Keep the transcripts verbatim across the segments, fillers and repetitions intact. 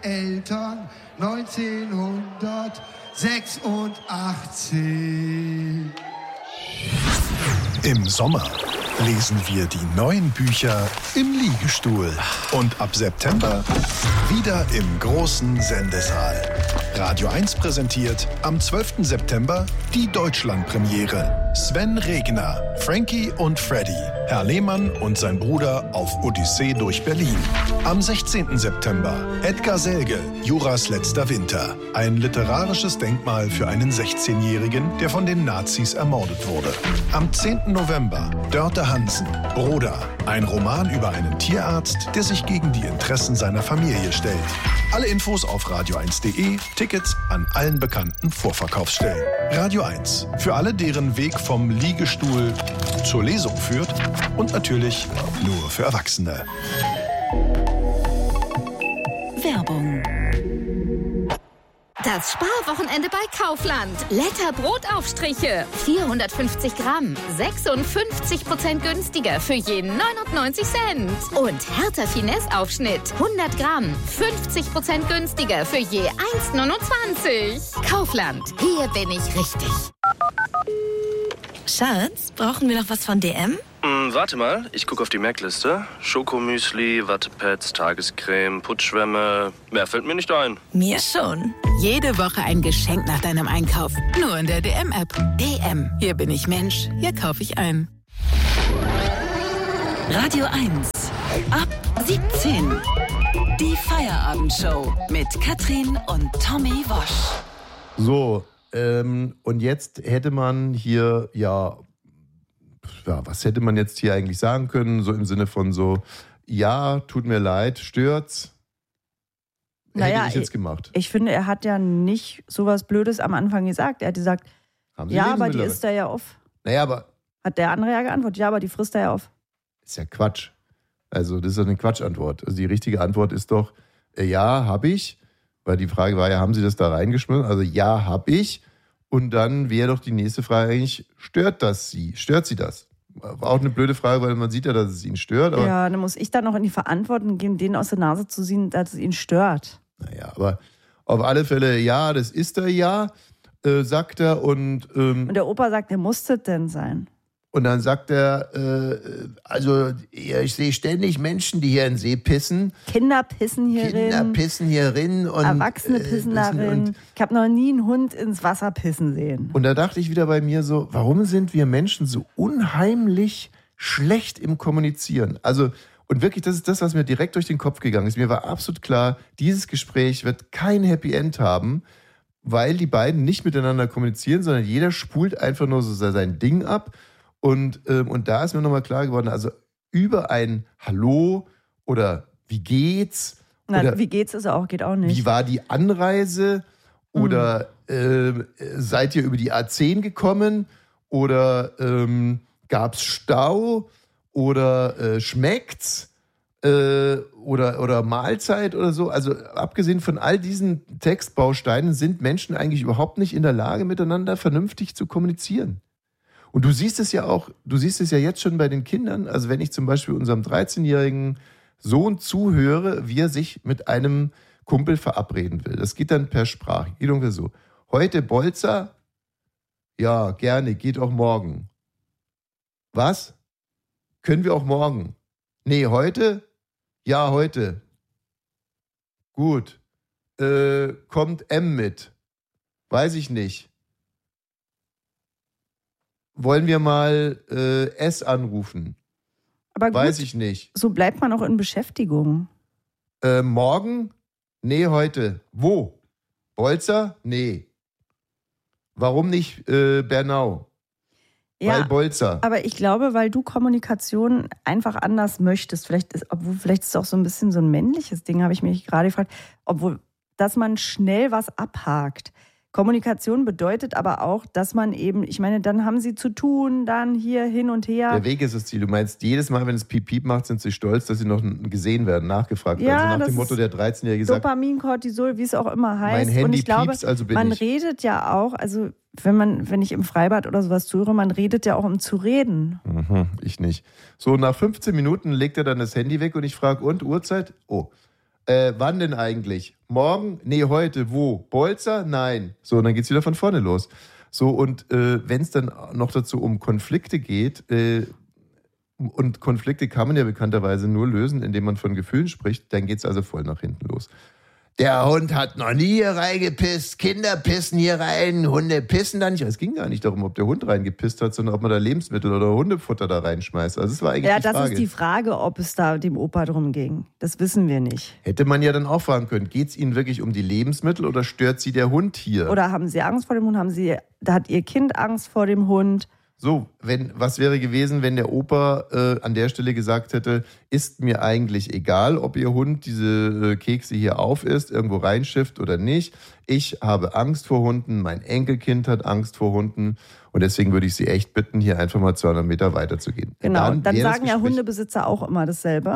Eltern neunzehnhundertsechsundachtzig. Im Sommer lesen wir die neuen Bücher im Liegestuhl. Und ab September wieder im großen Sendesaal. Radio eins präsentiert am zwölften September die Deutschlandpremiere. Sven Regner, Frankie und Freddy, Herr Lehmann und sein Bruder auf Odyssee durch Berlin. Am sechzehnten September Edgar Selge, Juras letzter Winter. Ein literarisches Denkmal für einen sechzehnjährigen, der von den Nazis ermordet wurde. Am zehnten November Dörte Hansen, Broda. Ein Roman über einen Tierarzt, der sich gegen die Interessen seiner Familie stellt. Alle Infos auf radio eins punkt de, Tickets an allen bekannten Vorverkaufsstellen. Radio eins, für alle, deren Weg vom Liegestuhl zur Lesung führt und natürlich nur für Erwachsene. Werbung. Das Sparwochenende bei Kaufland. Letter Brotaufstriche. vierhundertfünfzig Gramm. sechsundfünfzig Prozent günstiger für je neunundneunzig Cent. Und Hertha Finesse Aufschnitt. hundert Gramm. fünfzig Prozent günstiger für je eins neunundzwanzig. Kaufland. Hier bin ich richtig. Schatz, brauchen wir noch was von D M? Hm, warte mal, ich gucke auf die Merkliste. Schokomüsli, Wattepads, Tagescreme, Putzschwämme. Mehr fällt mir nicht ein. Mir schon. Jede Woche ein Geschenk nach deinem Einkauf. Nur in der D M-App. D M. Hier bin ich Mensch. Hier kaufe ich ein. Radio eins. Ab siebzehn. Die Feierabendshow mit Katrin und Tommy Wosch. So, ähm, und jetzt hätte man hier, ja, ja, was hätte man jetzt hier eigentlich sagen können? So im Sinne von so, ja, tut mir leid, stört's? Naja, hätte ich jetzt gemacht. Ich, ich finde, er hat ja nicht sowas Blödes am Anfang gesagt. Er hat gesagt, ja, aber die isst er ja auf. Naja, aber... Hat der andere ja geantwortet, ja, aber die frisst er ja auf. Ist ja Quatsch. Also das ist doch eine Quatschantwort. Also die richtige Antwort ist doch, äh, ja, hab ich. Weil die Frage war ja, haben Sie das da reingeschmissen? Also ja, hab ich. Und dann wäre doch die nächste Frage eigentlich, stört das Sie? Stört Sie das? War auch eine blöde Frage, weil man sieht ja, dass es ihn stört. Aber ja, dann muss ich dann noch in die Verantwortung gehen, denen aus der Nase zu ziehen, dass es ihn stört. Naja, aber auf alle Fälle, ja, das ist er ja, äh, sagt er. Und, ähm, und der Opa sagt, wer muss das denn sein? Und dann sagt er, äh, also ich sehe ständig Menschen, die hier in den See pissen. Kinder pissen hier Kinder rein. pissen hier rein. Und, Erwachsene pissen äh, da rein. Ich habe noch nie einen Hund ins Wasser pissen sehen. Und da dachte ich wieder bei mir so, warum sind wir Menschen so unheimlich schlecht im Kommunizieren? Also, und wirklich, das ist das, was mir direkt durch den Kopf gegangen ist. Mir war absolut klar, dieses Gespräch wird kein Happy End haben, weil die beiden nicht miteinander kommunizieren, sondern jeder spult einfach nur so sein Ding ab. Und, ähm, und da ist mir nochmal klar geworden, also über ein Hallo oder wie geht's? Na, oder wie geht's ist auch, geht auch nicht. Wie war die Anreise? Oder mhm. äh, seid ihr über die A zehn gekommen? Oder ähm, gab's Stau? Oder äh, schmeckt's? Äh, oder, oder Mahlzeit oder so? Also abgesehen von all diesen Textbausteinen sind Menschen eigentlich überhaupt nicht in der Lage, miteinander vernünftig zu kommunizieren. Und du siehst es ja auch, du siehst es ja jetzt schon bei den Kindern, also wenn ich zum Beispiel unserem dreizehnjährigen Sohn zuhöre, wie er sich mit einem Kumpel verabreden will. Das geht dann per Sprache, geht ungefähr so. Heute Bolzer? Ja, gerne, geht auch morgen. Was? Können wir auch morgen? Nee, heute? Ja, heute. Gut. Äh, kommt M mit? Weiß ich nicht. Wollen wir mal äh, S anrufen? Aber gut, weiß ich nicht. So bleibt man auch in Beschäftigung. Äh, morgen? Nee, heute. Wo? Bolzer? Nee. Warum nicht äh, Bernau? Ja, weil Bolzer. Aber ich glaube, weil du Kommunikation einfach anders möchtest. Vielleicht ist, obwohl, vielleicht ist es auch so ein bisschen so ein männliches Ding, habe ich mich gerade gefragt. Obwohl, dass man schnell was abhakt. Kommunikation bedeutet aber auch, dass man eben, ich meine, dann haben sie zu tun, dann hier hin und her. Der Weg ist das Ziel. Du meinst, jedes Mal, wenn es Piep Piep macht, sind sie stolz, dass sie noch gesehen werden, nachgefragt werden. Ja, also nach das dem Motto, der dreizehnjährige sagt, Dopamin, Cortisol, wie es auch immer heißt. mein Handy und ich glaube, piepst, also bin man ich. redet ja auch, also wenn man, wenn ich im Freibad oder sowas zuhöre, man redet ja auch, um zu reden. Mhm, ich nicht. So, nach fünfzehn Minuten legt er dann das Handy weg und ich frage, und, Uhrzeit? Oh, Äh, wann denn eigentlich? Morgen? Nee, heute. Wo? Bolzer? Nein. So, und dann geht's wieder von vorne los. So, und äh, wenn es dann noch dazu um Konflikte geht, äh, und Konflikte kann man ja bekannterweise nur lösen, indem man von Gefühlen spricht, dann geht's also voll nach hinten los. Der Hund hat noch nie hier reingepisst, Kinder pissen hier rein, Hunde pissen da nicht. Es ging gar nicht darum, ob der Hund reingepisst hat, sondern ob man da Lebensmittel oder Hundefutter da reinschmeißt. Also das war eigentlich ja, die Frage. Ja, das ist die Frage, ob es da dem Opa drum ging. Das wissen wir nicht. Hätte man ja dann auch fragen können, geht es Ihnen wirklich um die Lebensmittel oder stört Sie der Hund hier? Oder haben Sie Angst vor dem Hund? Haben Sie, da hat Ihr Kind Angst vor dem Hund? So, wenn, was wäre gewesen, wenn der Opa äh, an der Stelle gesagt hätte, ist mir eigentlich egal, ob Ihr Hund diese äh, Kekse hier aufisst, irgendwo reinschifft oder nicht. Ich habe Angst vor Hunden, mein Enkelkind hat Angst vor Hunden und deswegen würde ich Sie echt bitten, hier einfach mal zweihundert Meter weiterzugehen. Genau, dann, dann sagen ja Gespräch, Hundebesitzer auch immer dasselbe.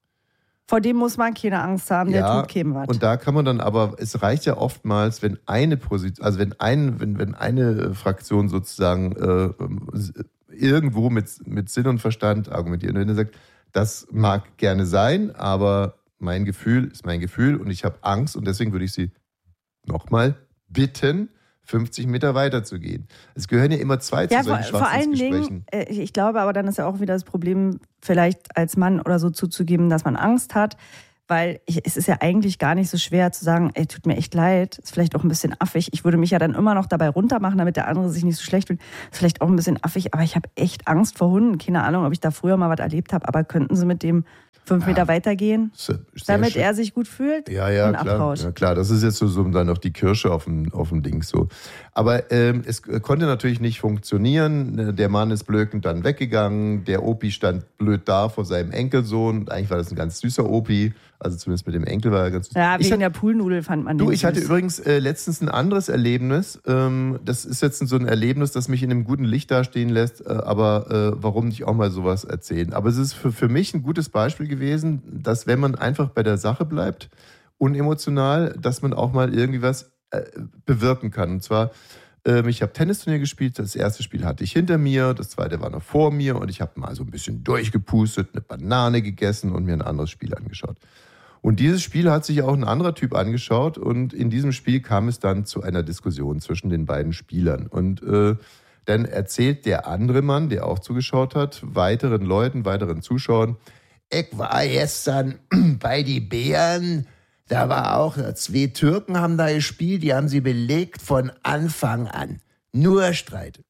Vor dem muss man keine Angst haben, der ja, tut keinem was. Und da kann man dann aber, es reicht ja oftmals, wenn eine Position, also wenn ein, wenn, wenn eine Fraktion sozusagen äh, irgendwo mit, mit Sinn und Verstand argumentiert. Und wenn er sagt, das mag gerne sein, aber mein Gefühl ist mein Gefühl und ich habe Angst und deswegen würde ich Sie nochmal bitten, fünfzig Meter weiter zu gehen. Es gehören ja immer zwei zu ja, solchen vor, vor allen Dingen, äh, ich glaube aber dann ist ja auch wieder das Problem, vielleicht als Mann oder so zuzugeben, dass man Angst hat, weil ich, es ist ja eigentlich gar nicht so schwer zu sagen, ey, tut mir echt leid, ist vielleicht auch ein bisschen affig. Ich würde mich ja dann immer noch dabei runtermachen, damit der andere sich nicht so schlecht fühlt. Ist vielleicht auch ein bisschen affig, aber ich habe echt Angst vor Hunden. Keine Ahnung, ob ich da früher mal was erlebt habe, aber könnten Sie mit dem fünf Meter ja, weitergehen, damit schön. Er sich gut fühlt ja, ja, und klar, abhaut. Ja, klar, das ist jetzt so, so dann noch die Kirsche auf dem, auf dem Ding so. Aber ähm, es konnte natürlich nicht funktionieren. Der Mann ist blökend dann weggegangen. Der Opi stand blöd da vor seinem Enkelsohn. Eigentlich war das ein ganz süßer Opi. Also zumindest mit dem Enkel war er ganz süß. Ja, wegen ich der Poolnudel fand man den Du, ich süß. hatte übrigens äh, letztens ein anderes Erlebnis. Ähm, das ist jetzt so ein Erlebnis, das mich in einem guten Licht dastehen lässt. Äh, aber äh, warum nicht auch mal sowas erzählen? Aber es ist für, für mich ein gutes Beispiel gewesen, dass wenn man einfach bei der Sache bleibt, unemotional, dass man auch mal irgendwie was äh, bewirken kann. Und zwar, äh, ich habe Tennisturnier gespielt. Das erste Spiel hatte ich hinter mir, das zweite war noch vor mir. Und ich habe mal so ein bisschen durchgepustet, eine Banane gegessen und mir ein anderes Spiel angeschaut. Und dieses Spiel hat sich auch ein anderer Typ angeschaut und in diesem Spiel kam es dann zu einer Diskussion zwischen den beiden Spielern. Und äh, dann erzählt der andere Mann, der auch zugeschaut hat, weiteren Leuten, weiteren Zuschauern, ich war gestern bei die Bären, da war auch, zwei Türken haben da gespielt, die haben sie belegt von Anfang an. Nur Streit.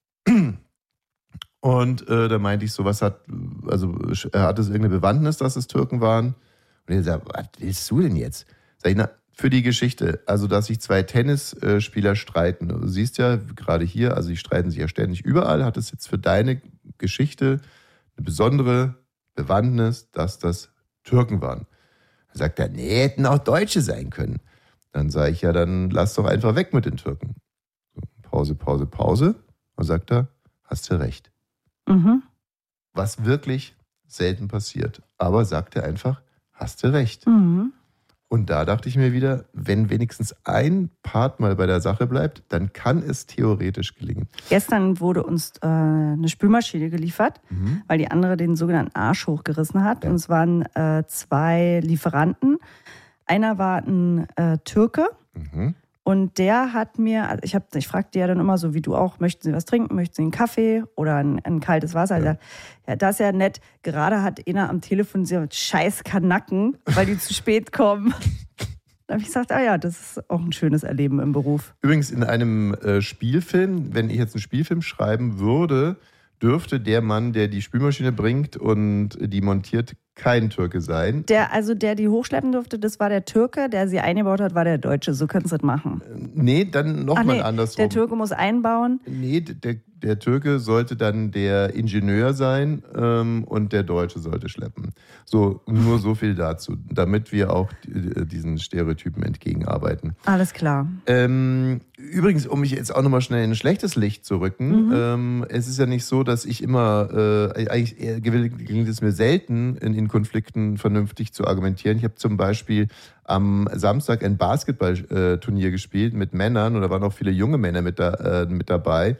Und äh, da meinte ich so, was hat, also hat es irgendeine Bewandtnis, dass es Türken waren? Und er sagt, was willst du denn jetzt? Sag ich, na, für die Geschichte, also dass sich zwei Tennisspieler streiten. Du siehst ja gerade hier, also die streiten sich ja ständig überall. Hat es jetzt für deine Geschichte eine besondere Bewandtnis, dass das Türken waren? Dann sagt er, nee, hätten auch Deutsche sein können. Dann sage ich, ja, dann lass doch einfach weg mit den Türken. So, Pause, Pause, Pause. Und sagt er, hast du recht. Mhm. Was wirklich selten passiert. Aber sagt er einfach, hast du recht. Mhm. Und da dachte ich mir wieder, wenn wenigstens ein Part mal bei der Sache bleibt, dann kann es theoretisch gelingen. Gestern wurde uns äh, eine Spülmaschine geliefert, Mhm. weil die andere den sogenannten Arsch hochgerissen hat. Ja. Und es waren äh, zwei Lieferanten. Einer war ein äh, Türke. Mhm. Und der hat mir, also ich, hab, ich fragte ja dann immer so, wie du auch, möchten Sie was trinken, möchten Sie einen Kaffee oder ein, ein kaltes Wasser? Ja. Ja. Ja, das ist ja nett. Gerade hat einer am Telefon gesagt, scheiß Kanacken, weil die zu spät kommen. Da habe ich gesagt, ah ja, das ist auch ein schönes Erleben im Beruf. Übrigens in einem äh, Spielfilm, wenn ich jetzt einen Spielfilm schreiben würde, dürfte der Mann, der die Spülmaschine bringt und die montiert, kein Türke sein. Der, also der die hochschleppen durfte, das war der Türke, der sie eingebaut hat, war der Deutsche. So können Sie das machen. Nee, dann nochmal nee, andersrum. Der Türke muss einbauen. Nee, der, der Türke sollte dann der Ingenieur sein ähm, und der Deutsche sollte schleppen. So, nur so viel dazu, damit wir auch die, diesen Stereotypen entgegenarbeiten. Alles klar. Ähm, übrigens, um mich jetzt auch nochmal schnell in ein schlechtes Licht zu rücken, Mhm. ähm, es ist ja nicht so, dass ich immer, äh, eigentlich eher gelingt es mir selten, in, in Konflikten vernünftig zu argumentieren. Ich habe zum Beispiel am Samstag ein Basketballturnier gespielt mit Männern und da waren auch viele junge Männer mit, da, äh, mit dabei.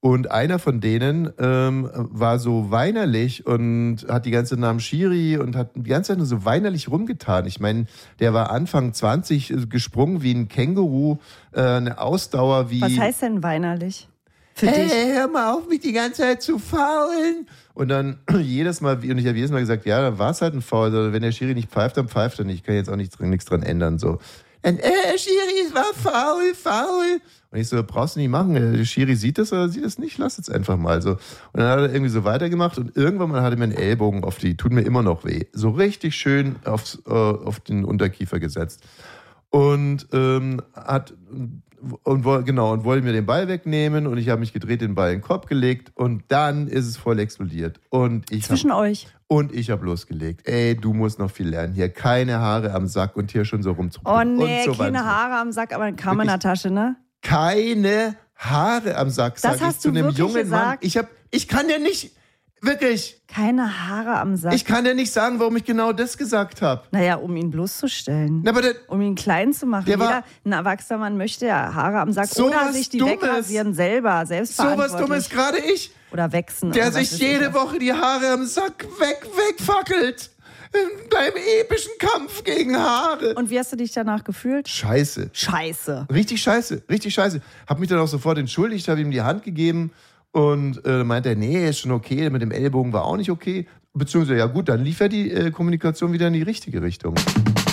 Und einer von denen ähm, war so weinerlich und hat die ganze Zeit nach dem Schiri und hat die ganze Zeit nur so weinerlich rumgetan. Ich meine, der war Anfang zwanzig gesprungen wie ein Känguru, äh, eine Ausdauer wie... Was heißt denn weinerlich? Für hey, dich? hör mal auf, mich die ganze Zeit zu faulen. Und dann jedes Mal, und ich habe jedes Mal gesagt, ja, dann war es halt ein Foul. Also, wenn der Schiri nicht pfeift, dann pfeift er nicht. Ich kann jetzt auch nichts, nichts dran ändern. So. Und, äh, Schiri, es war faul, faul. Und ich so, brauchst du nicht machen. Der Schiri sieht das oder sieht das nicht? Lass es einfach mal so. Und dann hat er irgendwie so weitergemacht und irgendwann mal hat er mir einen Ellbogen auf die, tut mir immer noch weh, so richtig schön aufs, äh, auf den Unterkiefer gesetzt. Und ähm, hat und genau und wollte mir den Ball wegnehmen und ich habe mich gedreht, den Ball in den Korb gelegt und dann ist es voll explodiert. Und ich Zwischen hab, euch. Und ich habe losgelegt. Ey, du musst noch viel lernen. Hier keine Haare am Sack und hier schon so rumzuprobieren. Oh nee, und so keine weiter. Haare am Sack, aber ein Kamm in der Tasche, ne? Keine Haare am Sack, sag Das ich hast zu du einem wirklich jungen Mann. gesagt? Ich hab, ich kann dir nicht, wirklich, Keine Haare am Sack. ich kann dir nicht sagen, warum ich genau das gesagt habe. Naja, um ihn bloßzustellen. Na, aber der, Um ihn klein zu machen. Der war- Jeder, ein erwachsener Mann möchte ja Haare am Sack So oder was sich die Dummes. wegrasieren selber, so selbstverantwortlich. was Dummes, gerade ich, Oder wachsen. der oder was sich weiß jede ich. Woche die Haare am Sack weg, wegfackelt. Beim epischen Kampf gegen Haare. Und wie hast du dich danach gefühlt? Scheiße. Scheiße. Richtig scheiße, richtig scheiße. Hab mich dann auch sofort entschuldigt, habe ihm die Hand gegeben und äh, meinte er, nee, ist schon okay, mit dem Ellbogen war auch nicht okay. Beziehungsweise, ja gut, dann lief ja die äh, Kommunikation wieder in die richtige Richtung.